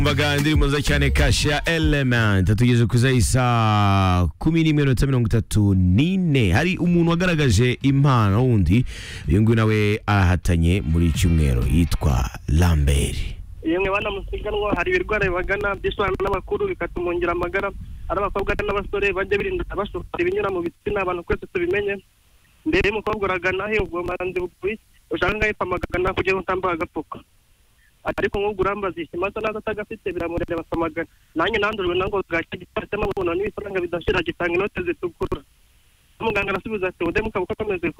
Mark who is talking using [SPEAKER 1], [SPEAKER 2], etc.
[SPEAKER 1] Mbaga indirimbo nziza cyane Kasha Element tugeze kuza 10:34 hari umuntu wagaragaje impano wundi uyu nguyu nawe arahatanye muri cyumweru yitwa Lambert.
[SPEAKER 2] Yemwe bana musiganwa hari ibirwara bibagana by'iswana n'amakuru bikatumungira amagara ari abakobwa n'abasore bajye birinda abashoferi ibinyura mu bitsina abantu kwese tubimenye mbere y'umukobwa uragana he ubwo manzi bukuri ushanga yipamagana kugira utamba agapfuka ariko nk'ubwo urambaza ikimasa naza atagafite biramureba basamagana nanjye nandurwe nango bwacye giparitse amabuno n'ifaranga bidashira gitanga inote zitukura umuganga arasubiza ati ude mukabuka komeze